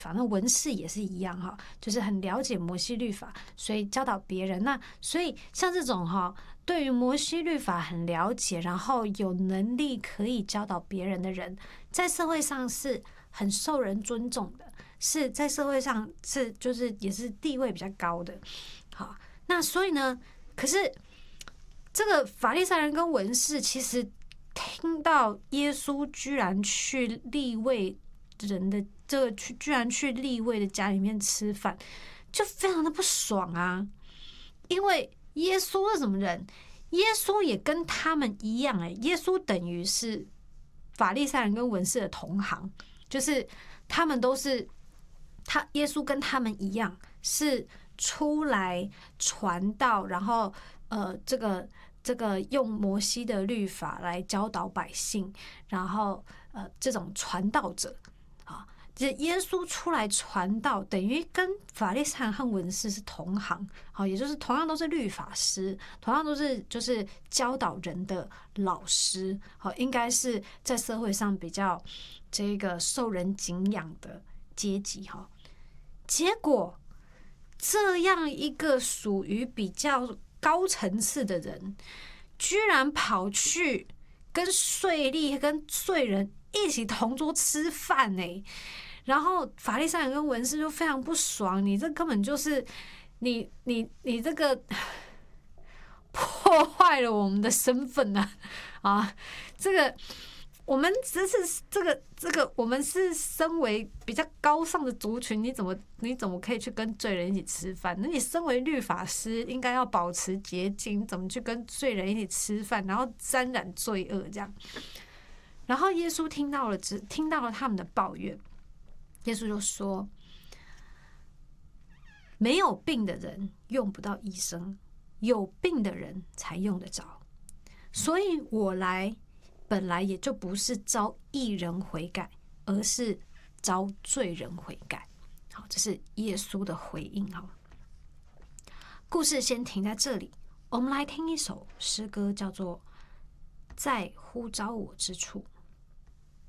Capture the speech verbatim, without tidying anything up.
反正文士也是一样哈，就是很了解摩西律法，所以教导别人。那所以像这种哈，对于摩西律法很了解，然后有能力可以教导别人的人，在社会上是很受人尊重的，是在社会上是就是也是地位比较高的。好，那所以呢，可是这个法利赛人跟文士其实听到耶稣居然去利未人的这个去居然去利未的家里面吃饭，就非常的不爽啊！因为耶稣是什么人？耶稣也跟他们一样哎、欸，耶稣等于是法利赛人跟文士的同行，就是他们都是他耶稣跟他们一样是出来传道，然后呃这个这个用摩西的律法来教导百姓，然后呃这种传道者。这耶稣出来传道，等于跟法利赛人和文士是同行，好，也就是同样都是律法师，同样都是就是教导人的老师，好，应该是在社会上比较这个受人敬仰的阶级哈。结果这样一个属于比较高层次的人，居然跑去跟税吏跟罪人一起同桌吃饭呢、欸，然后法利赛人跟文士就非常不爽，你这根本就是你你你这个破坏了我们的身份啊！啊，这个我们只是这个这个我们是身为比较高尚的族群，你怎么你怎么可以去跟罪人一起吃饭？那你身为律法师，应该要保持洁净，怎么去跟罪人一起吃饭，然后沾染罪恶这样？然后耶稣听到了，只听到了他们的抱怨，耶稣就说：“没有病的人用不到医生，有病的人才用得着。所以我来，本来也就不是招义人悔改，而是招罪人悔改。”好，这是耶稣的回应。哈，故事先停在这里，我们来听一首诗歌，叫做《在呼召我之处》。